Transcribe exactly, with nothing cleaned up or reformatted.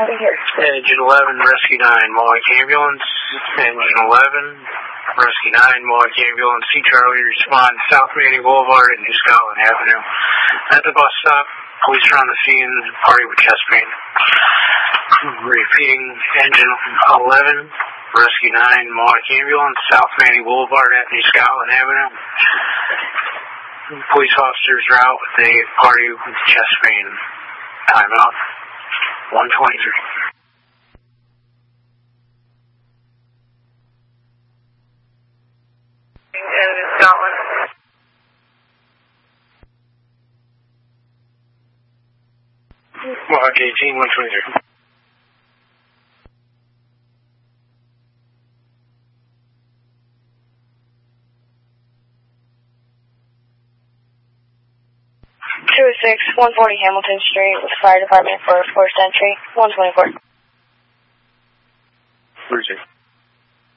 Over here. Engine eleven, Rescue nine, Mohawk Ambulance. Engine eleven, Rescue nine, Mohawk Ambulance. C. Charlie, respond South Manning Boulevard and New Scotland Avenue. At the bus stop, police are on the scene, party with chest pain. Repeating, engine eleven, Rescue nine, Mohawk Ambulance, South Manning Boulevard at New Scotland Avenue. Police officers are out with a party with chest pain. Timeout. one twenty-three. In Scotland. Mohawk eighteen, one twenty-three. two oh six, one forty Hamilton Street with the fire department for forced entry. one twenty-four. Where's it?